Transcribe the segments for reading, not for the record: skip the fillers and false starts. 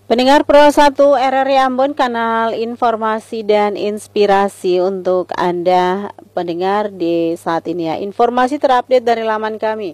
Pendengar Pro 1 RRI Ambon, kanal informasi dan inspirasi untuk Anda pendengar di saat ini ya. Informasi terupdate dari laman kami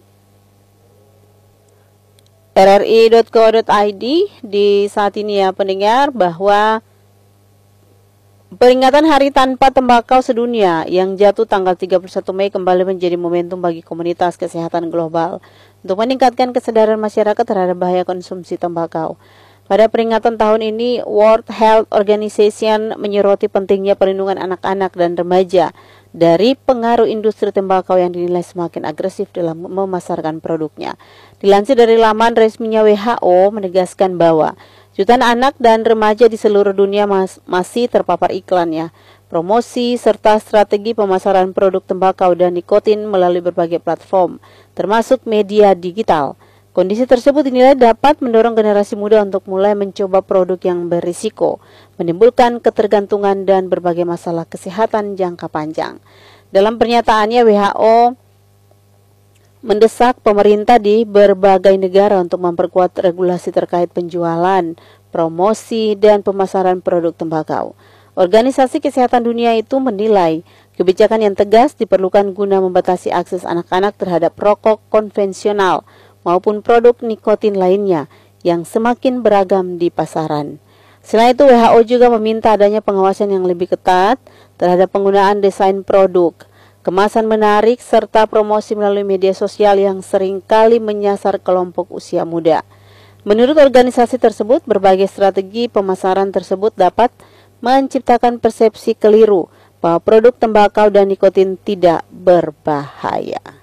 rri.co.id di saat ini ya pendengar, bahwa peringatan Hari Tanpa Tembakau Sedunia yang jatuh tanggal 31 Mei kembali menjadi momentum bagi komunitas kesehatan global untuk meningkatkan kesadaran masyarakat terhadap bahaya konsumsi tembakau. Pada peringatan tahun ini, World Health Organization menyoroti pentingnya perlindungan anak-anak dan remaja dari pengaruh industri tembakau yang dinilai semakin agresif dalam memasarkan produknya. Dilansir dari laman resminya WHO menegaskan bahwa jutaan anak dan remaja di seluruh dunia masih terpapar iklannya, promosi, serta strategi pemasaran produk tembakau dan nikotin melalui berbagai platform, termasuk media digital. Kondisi tersebut dinilai dapat mendorong generasi muda untuk mulai mencoba produk yang berisiko, menimbulkan ketergantungan dan berbagai masalah kesehatan jangka panjang. Dalam pernyataannya, WHO mendesak pemerintah di berbagai negara untuk memperkuat regulasi terkait penjualan, promosi, dan pemasaran produk tembakau. Organisasi Kesehatan Dunia itu menilai kebijakan yang tegas diperlukan guna membatasi akses anak-anak terhadap rokok konvensional maupun produk nikotin lainnya yang semakin beragam di pasaran. Selain itu, WHO juga meminta adanya pengawasan yang lebih ketat terhadap penggunaan desain produk, kemasan menarik, serta promosi melalui media sosial yang seringkali menyasar kelompok usia muda. Menurut organisasi tersebut, berbagai strategi pemasaran tersebut dapat menciptakan persepsi keliru bahwa produk tembakau dan nikotin tidak berbahaya.